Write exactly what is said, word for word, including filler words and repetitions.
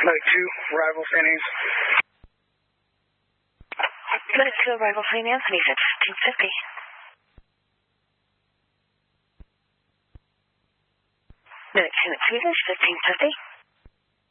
Minute two, arrival Phoenix. Minute two, arrival Saint Anthony's at fifteen fifty. Minute two at Swedish, fifteen fifty.